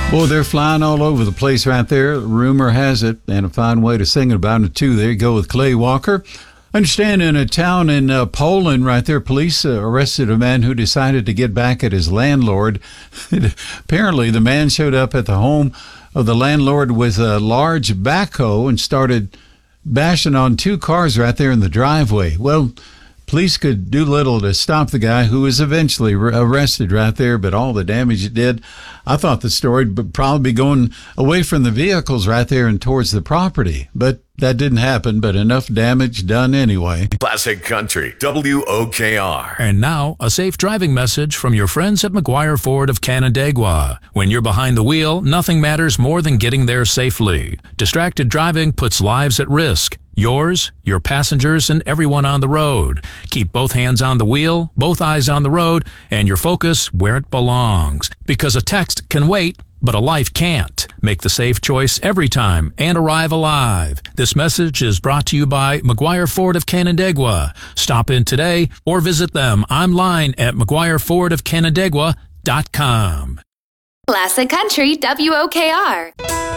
Boy, they're flying all over the place right there. Rumor has it, and a fine way to sing about it, too. There you go with Clay Walker. Understand in a town in Poland right there, police arrested a man who decided to get back at his landlord. Apparently, the man showed up at the home of the landlord with a large backhoe and started bashing on two cars right there in the driveway. Well, police could do little to stop the guy, who was eventually arrested right there, but all the damage it did, I thought the story would probably be going away from the vehicles right there and towards the property. But that didn't happen, but enough damage done anyway. Classic Country, WOKR. And now, a safe driving message from your friends at McGuire Ford of Canandaigua. When you're behind the wheel, nothing matters more than getting there safely. Distracted driving puts lives at risk. Yours, your passengers, and everyone on the road. Keep both hands on the wheel, both eyes on the road, and your focus where it belongs. Because a text can wait, but a life can't. Make the safe choice every time and arrive alive. This message is brought to you by McGuire Ford of Canandaigua. Stop in today or visit them online at McGuireFordofCanandaigua.com. Classic Country, WOKR.